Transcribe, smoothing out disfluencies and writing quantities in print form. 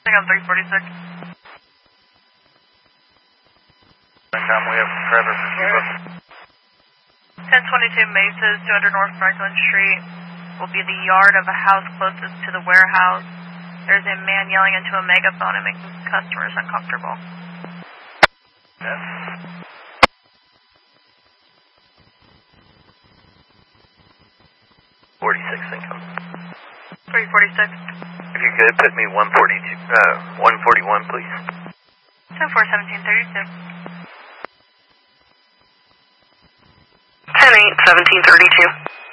crossing on 346. We have Trevor for Cuba. 1022 Mesas, 200 North Franklin Street. Will be the yard of a house closest to the warehouse. There's a man yelling into a megaphone and making customers uncomfortable. Yes. Income. 346. If you could, put me 141, please. 10-4-1732. 10-8-1732.